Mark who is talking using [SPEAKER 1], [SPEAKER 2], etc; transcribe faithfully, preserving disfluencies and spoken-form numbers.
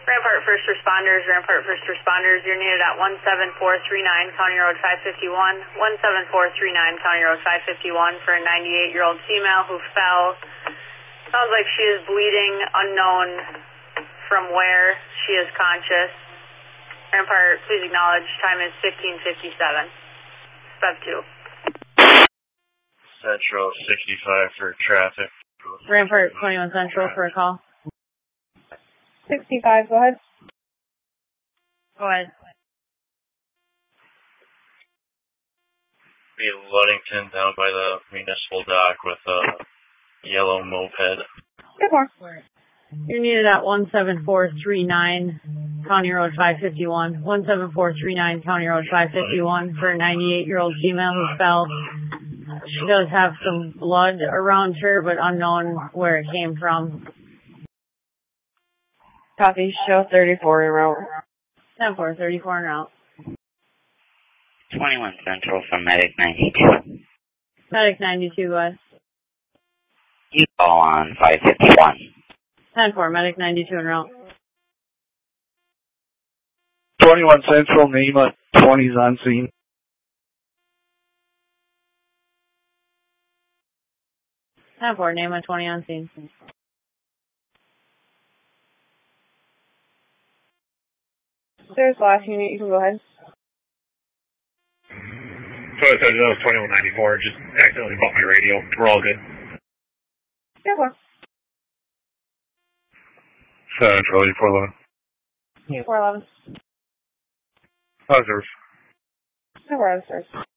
[SPEAKER 1] Rampart First Responders, Rampart First Responders, you're needed at one seven four three nine County Road five fifty-one, one seven four three nine County Road five fifty-one for a ninety-eight-year-old female who fell. Sounds like she is bleeding, unknown from where. She is conscious. Rampart, please acknowledge, time is fifteen fifty-seven. Step two.
[SPEAKER 2] Central sixty-five for traffic.
[SPEAKER 1] Rampart twenty-one Central for a call.
[SPEAKER 3] sixty-five, go ahead.
[SPEAKER 1] Go ahead.
[SPEAKER 2] Be Ludington down by the municipal dock with a yellow moped.
[SPEAKER 3] Good morning.
[SPEAKER 1] You're needed at one seven four three nine County Road five fifty-one, one seven four three nine County Road five fifty-one for a ninety-eight-year-old female who fell. She does have some blood around her, but unknown where it came from.
[SPEAKER 3] Copy, show thirty-four en route.
[SPEAKER 1] ten four, thirty-four en route.
[SPEAKER 4] twenty-one Central from Medic ninety-two.
[SPEAKER 1] Medic ninety-two, go ahead.
[SPEAKER 4] You call on five fifty-one.
[SPEAKER 1] ten four, Medic ninety-two en route.
[SPEAKER 5] twenty-one Central, NEMA, twenty's on scene.
[SPEAKER 1] ten four, NEMA, twenty on scene.
[SPEAKER 3] There's the last unit, you can go ahead.
[SPEAKER 6] So I said that was twenty-one ninety-four, just accidentally bumped my radio. We're all good.
[SPEAKER 3] Yeah, go.
[SPEAKER 5] Central, eight four eleven.
[SPEAKER 3] four eleven.
[SPEAKER 5] Observe.
[SPEAKER 3] No, we're on, sir.